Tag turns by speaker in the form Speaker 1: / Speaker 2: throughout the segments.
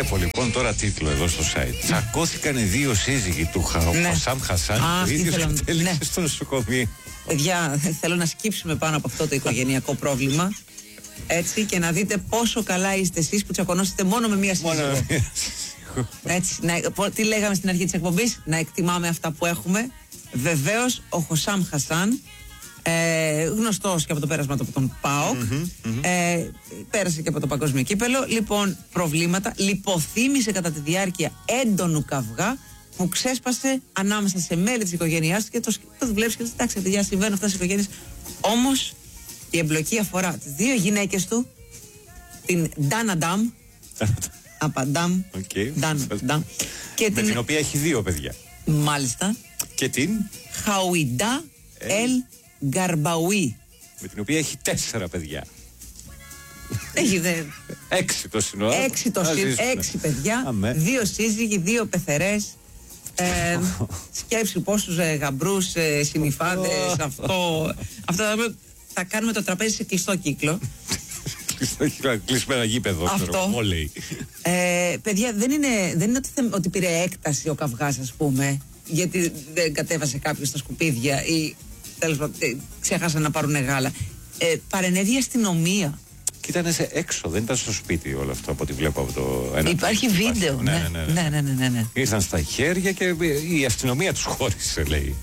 Speaker 1: Βλέπω λοιπόν τώρα τίτλο εδώ στο site. Τσακώθηκαν οι δύο σύζυγοι του Χασάμ Χασάν. Ο ίδιος κατέληξε στο νοσοκομείο.
Speaker 2: Παιδιά, θέλω να σκύψουμε πάνω από αυτό το οικογενειακό πρόβλημα. Έτσι, και να δείτε πόσο καλά είστε εσείς που τσακωνόσετε μόνο με μία σύζυγο. Έτσι, τι λέγαμε στην αρχή της εκπομπής? Να εκτιμάμε αυτά που έχουμε. Βεβαίως ο Χασάμ Χασάν, γνωστός και από το πέρασμα από τον ΠΑΟΚ, πέρασε και από το παγκόσμιο κύπελο. Λοιπόν, προβλήματα. Λιποθύμησε κατά τη διάρκεια έντονου καυγά που ξέσπασε ανάμεσα σε μέλη της οικογένειάς του, και το βλέπεις και εντάξει, παιδιά, συμβαίνουν αυτά στις οικογένειες. Όμως η εμπλοκή αφορά τις δύο γυναίκες του, την Ντάνα Ντάμ, Απαντάμ,
Speaker 1: με την οποία έχει δύο παιδιά.
Speaker 2: Μάλιστα.
Speaker 1: Και την
Speaker 2: Χαουιντά Ελ Γκαρμπαουί,
Speaker 1: με την οποία έχει 4 παιδιά.
Speaker 2: Έχει
Speaker 1: 6 το σύνολο.
Speaker 2: 6 παιδιά. 2 σύζυγοι, 2 πεθερές. Σκέψου πόσους γαμπρούς, συνυφάδες. Αυτό θα κάνουμε το τραπέζι σε κλειστό κύκλο.
Speaker 1: Κλεισμένα γήπεδο.
Speaker 2: Αυτό. Παιδιά, δεν είναι ότι πήρε έκταση ο καυγάς, ας πούμε, γιατί δεν κατέβασε κάποιος στα σκουπίδια ή τέλος πάντων ξέχασαν να πάρουν γάλα. Παρενέβη η αστυνομία.
Speaker 1: Και ήταν έξω, δεν ήταν στο σπίτι όλο αυτό από ό,τι βλέπω από το ένα.
Speaker 2: Υπάρχει βίντεο. Ναι.
Speaker 1: Ήρθαν στα χέρια και η αστυνομία τους χώρισε, λέει.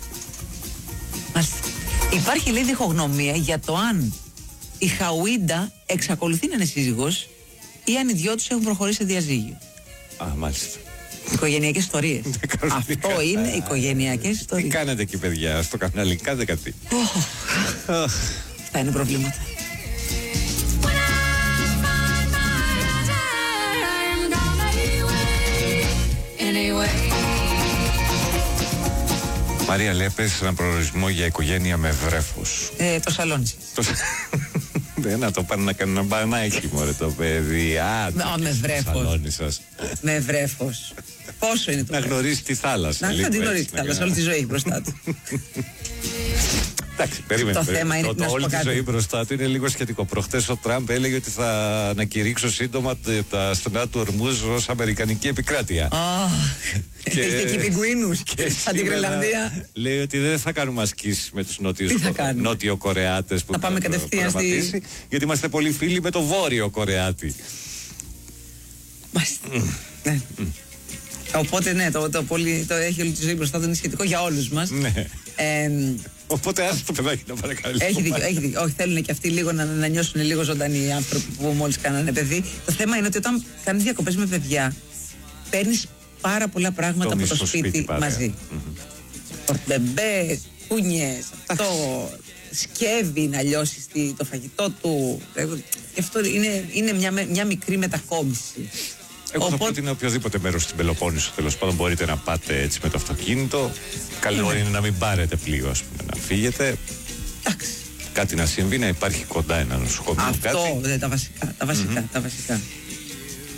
Speaker 2: Υπάρχει, λέει, διχογνωμία για το αν η Χαουίντα εξακολουθεί να είναι σύζυγος ή αν οι δυο τους έχουν προχωρήσει σε διαζύγιο.
Speaker 1: Α, μάλιστα.
Speaker 2: Οικογενειακές ιστορίες. Αυτό είναι οικογενειακές ιστορίες.
Speaker 1: Τι κάνετε εκεί, παιδιά, στο κανάλι, κάντε κάτι.
Speaker 2: Αυτά είναι προβλήματα.
Speaker 1: Μαρία Λέπες, έναν προορισμό για οικογένεια με βρέφος.
Speaker 2: Το σαλόνι σας.
Speaker 1: Να το πάνε να κάνουν ένα μπανάκι, μωρέ το παιδί.
Speaker 2: Με βρέφος.
Speaker 1: Σαλόνι σας.
Speaker 2: Με βρέφος. Πόσο είναι το
Speaker 1: να
Speaker 2: βρέφος?
Speaker 1: γνωρίσει τη θάλασσα.
Speaker 2: Να την γνωρίσει τη θάλασσα, όλη τη ζωή έχει μπροστά του.
Speaker 1: Εντάξει, περίμενε.
Speaker 2: Το θέμα είναι να σου
Speaker 1: όλη
Speaker 2: πω
Speaker 1: τη
Speaker 2: κάτι.
Speaker 1: ζωή μπροστά του είναι λίγο σχετικό. Προχτές ο Τραμπ έλεγε ότι θα ανακηρύξω σύντομα τα στενά του Ορμούζ ως αμερικανική επικράτεια.
Speaker 2: Και εκεί πιγκουίνους σαν την Γρυλανδία.
Speaker 1: Λέει ότι δεν θα κάνουμε ασκήσεις με τους Νότιο Κορεάτες που
Speaker 2: θα πάμε κατευθείαν στη...
Speaker 1: γιατί είμαστε πολύ φίλοι με το Βόρειο Κορεάτη.
Speaker 2: Ναι. Οπότε ναι, το έχει όλη τη ζωή μπροστά του, είναι σχετικό για όλους μας.
Speaker 1: Οπότε άσε το παιδάκι να παρακαλώ.
Speaker 2: Έχει δίκιο. Όχι, θέλουν και αυτοί λίγο να νιώσουν λίγο ζωντανοί οι άνθρωποι που μόλις κάνανε παιδί. Το θέμα είναι ότι όταν κάνεις διακοπές με παιδιά, παίρνεις πάρα πολλά πράγματα από το σπίτι μαζί. Μπεμπέ, κούνιες, αυτό, σκεύη να λιώσεις το φαγητό του. Αυτό είναι μια μικρή μετακόμιση.
Speaker 1: Εγώ θα πρότεινα οποιοδήποτε μέρος στην Πελοπόννησο, τέλος πάντων, μπορείτε να πάτε έτσι με το αυτοκίνητο. Καλό είναι να μην πάρετε πλοίο, ας πούμε, να φύγετε.
Speaker 2: Εντάξει.
Speaker 1: Κάτι να συμβεί, να υπάρχει κοντά ένα νοσοκομείο.
Speaker 2: Αυτό, τα βασικά.